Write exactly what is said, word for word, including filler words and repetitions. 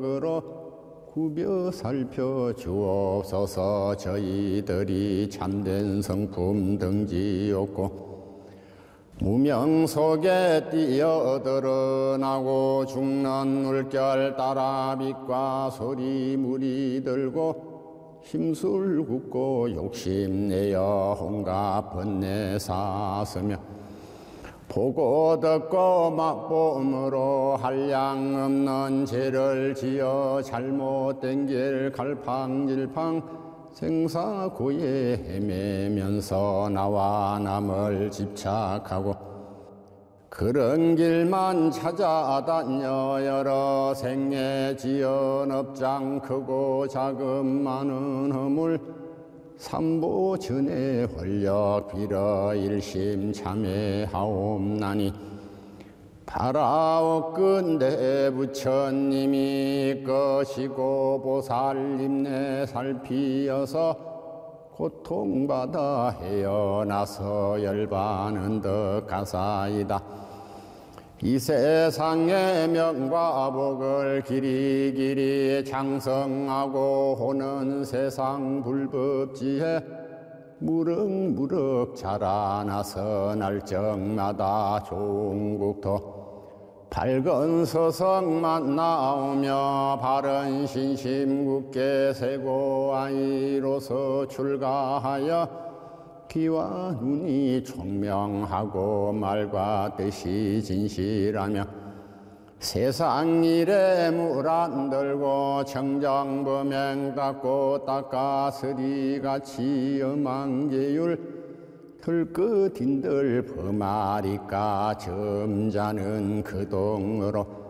으로 구벼 살펴 주옵소서. 저희들이 참된 성품 등지없고 무명 속에 뛰어들어나고 죽는 물결 따라 빛과 소리 물이 들고 힘술 굽고 욕심내어 온갖 번뇌 사스며 보고 듣고 맛봄으로 한량 없는 죄를 지어 잘못된 길 갈팡질팡 생사고에 헤매면서 나와 남을 집착하고 그런 길만 찾아다녀 여러 생애 지은 업장 크고 작은 많은 허물 삼보 전에 홀력 빌어 일심 참회하옵나니 바라옵건대 부처님이 것이고 보살님네 살피어서 고통받아 헤어나서 열반은 더 가사이다. 이 세상의 명과 복을 길이길이 장성하고 오는 세상 불법지에 무럭무럭 자라나서 날적마다 종국토 밝은 서성만 나오며 바른 신심 굳게 세고 아이로서 출가하여 귀와 눈이 총명하고 말과 뜻이 진실하며 세상 일에 물 안 들고 청정범행 닦고 닦아서리같이 엄한계율 들끝인들 범하리까 점잖은 그 동으로